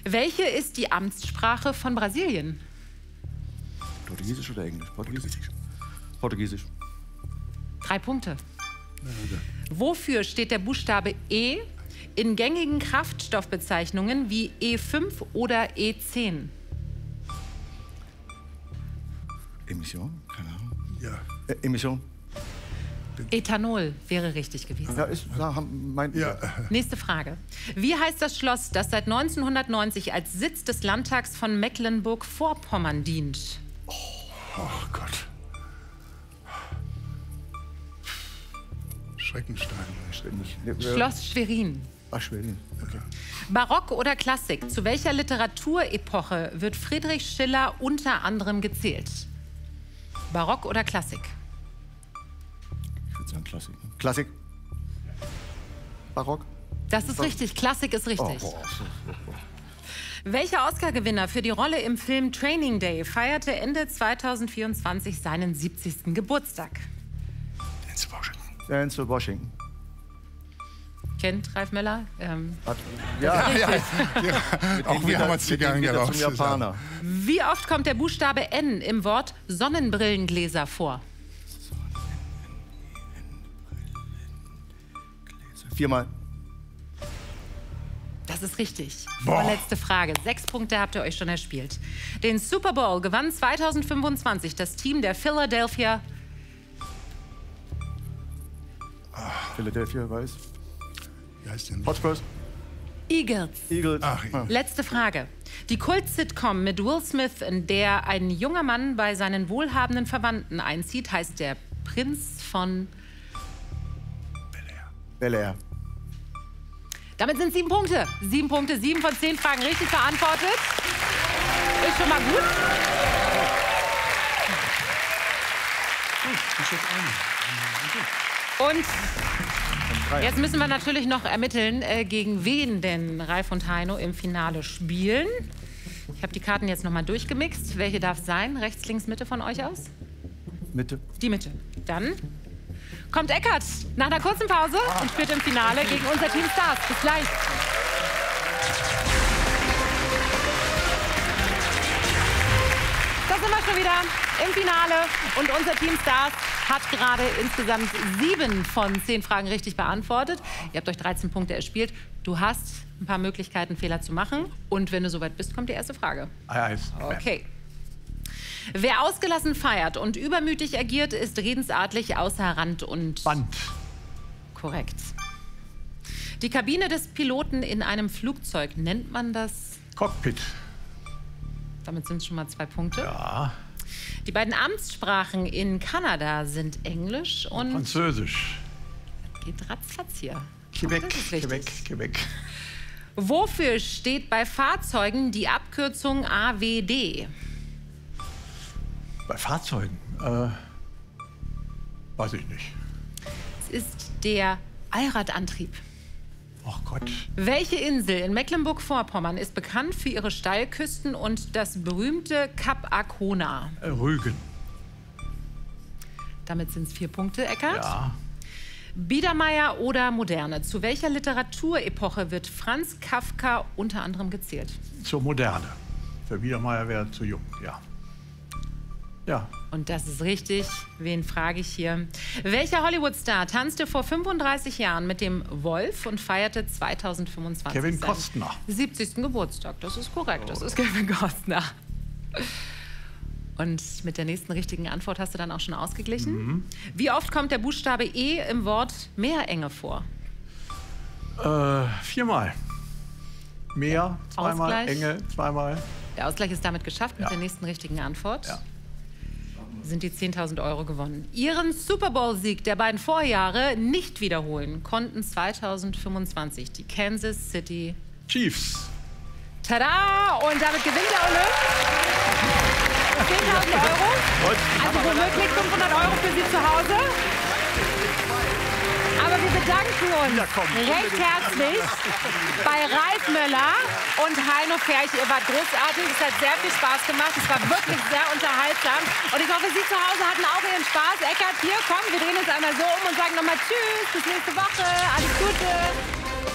Welche ist die Amtssprache von Brasilien? Portugiesisch oder Englisch? Portugiesisch. 3 Punkte. Wofür steht der Buchstabe E in gängigen Kraftstoffbezeichnungen wie E5 oder E10? Emission? Keine Ahnung. Ja. Emission? Ethanol wäre richtig gewesen. Ja, Ja. Nächste Frage. Wie heißt das Schloss, das seit 1990 als Sitz des Landtags von Mecklenburg-Vorpommern dient? Oh Gott. Schreckenstein. Schloss Schwerin. Ach, Schwerin. Okay. Barock oder Klassik? Zu welcher Literaturepoche wird Friedrich Schiller unter anderem gezählt? Barock oder Klassik? Ich würde sagen Klassik. Klassik. Barock. Das ist richtig. Klassik ist richtig. Welcher Oscar-Gewinner für die Rolle im Film Training Day feierte Ende 2024 seinen 70. Geburtstag? Denzel Washington. Kennt Ralf Möller? Ja. Auch wir haben uns die gerne zum Japaner. Wie oft kommt der Buchstabe N im Wort Sonnenbrillengläser vor? 4-mal. Das ist richtig. Vorletzte Frage. 6 Punkte habt ihr euch schon erspielt. Den Super Bowl gewann 2025 das Team der Philadelphia weiß. Wie heißt denn? Hotspurs. Eagles. Eagles. Ach, Letzte Frage. Die Kult-Sitcom mit Will Smith, in der ein junger Mann bei seinen wohlhabenden Verwandten einzieht, heißt der Prinz von Bel-Air. Damit sind 7 Punkte. 7 Punkte, 7 von 10 Fragen richtig beantwortet. Ist schon mal gut. Und jetzt müssen wir natürlich noch ermitteln, gegen wen denn Ralf und Heino im Finale spielen. Ich habe die Karten jetzt noch mal durchgemixt. Welche darf es sein? Rechts, links, Mitte von euch aus? Mitte. Die Mitte. Dann kommt Eckart nach einer kurzen Pause und spielt im Finale gegen unser Team Stars. Bis gleich. Da sind wir schon wieder im Finale und unser Team Stars hat gerade insgesamt 7 von 10 Fragen richtig beantwortet. Ihr habt euch 13 Punkte erspielt. Du hast ein paar Möglichkeiten, Fehler zu machen. Und wenn du soweit bist, kommt die erste Frage. Okay. Wer ausgelassen feiert und übermütig agiert, ist redensartlich außer Rand und Band. Korrekt. Die Kabine des Piloten in einem Flugzeug, nennt man das? Cockpit. Damit sind es schon mal 2 Punkte. Ja. Die beiden Amtssprachen in Kanada sind Englisch und Französisch. geht ratzfatz hier. Quebec. Das ist richtig. Quebec. Wofür steht bei Fahrzeugen die Abkürzung AWD? Bei Fahrzeugen? Weiß ich nicht. Es ist der Allradantrieb. Ach Gott. Welche Insel in Mecklenburg-Vorpommern ist bekannt für ihre Steilküsten und das berühmte Kap Arkona? Rügen. Damit sind es 4 Punkte, Eckart. Ja. Biedermeier oder Moderne? Zu welcher Literaturepoche wird Franz Kafka unter anderem gezählt? Zur Moderne. Für Biedermeier wäre zu jung, ja. Ja. Und das ist richtig. Wen frage ich hier? Welcher Hollywood-Star tanzte vor 35 Jahren mit dem Wolf und feierte 2025 Kevin seinen Costner. 70. Geburtstag? Das ist korrekt. Das ist Kevin Costner. Und mit der nächsten richtigen Antwort hast du dann auch schon ausgeglichen. Wie oft kommt der Buchstabe E im Wort Meerenge vor? 4-mal. Meer, 2-mal. Ausgleich. Enge, 2-mal. Der Ausgleich ist damit geschafft mit Ja. der nächsten richtigen Antwort. Ja. Sind die 10.000 € gewonnen. Ihren Super Bowl-Sieg der beiden Vorjahre nicht wiederholen konnten 2025 die Kansas City Chiefs. Tada! Und damit gewinnt der Olymp 10.000 €. Also womöglich 500 € für Sie zu Hause. Aber wir bedanken uns recht herzlich bei Ralf Möller und Heino Ferch. Ihr wart großartig. Es hat sehr viel Spaß gemacht. Es war wirklich sehr unterhaltsam. Und ich hoffe, Sie zu Hause hatten auch Ihren Spaß. Eckart, hier, komm, wir drehen uns einmal so um und sagen nochmal Tschüss, bis nächste Woche. Alles Gute.